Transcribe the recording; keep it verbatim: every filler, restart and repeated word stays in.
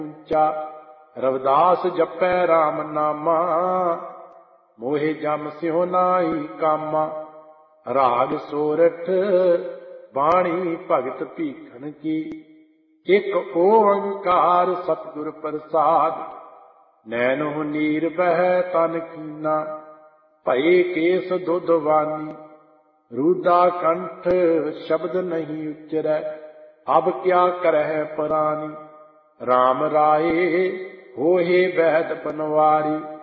ਉੱਚਾ। ਰਵਿਦਾਸ ਜਪੈ ਰਾਮ ਨਾਮਾ, ਮੋਹਿ ਜਮ ਸਿਉ ਨਾਹੀ ਕਾਮਾ। ਰਾਗ ਸੋਰਠ ਬਾਣੀ ਭਗਤ ਭੀਖਨ ਕੀ, ਇਕ ਓੰਕਾਰ ਸਤਿਗੁਰ ਪ੍ਰਸਾਦ। ਨੈਣੋ ਨੀਰ ਬਹਿ ਤਨ ਕੀਨਾ, ਭਏ ਕੇਸ ਦੁੱਧਵਾਨੀ। ਰੂਦਾ ਕੰਠ ਸ਼ਬਦ ਨਹੀਂ ਉਚਰੈ, ਅਬ ਕਿਆ ਕਰਹਿ ਪਰਾਨੀ। ਰਾਮ ਰਾਏ ਹੋਏ ਬੈਦ ਬਨਵਾਰੀ,